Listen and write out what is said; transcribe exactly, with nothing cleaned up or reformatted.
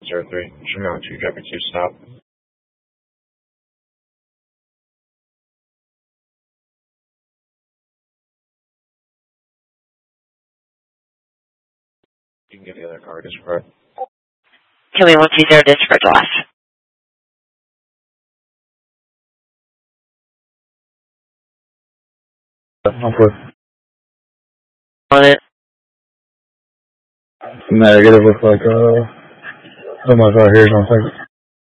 zero three, Sherman two, driver two, stop. You can get the other car disregard. Kelly one two zero, disregard the last. I'm good. On it. Negative looks like, uh, so much right here is gonna take it.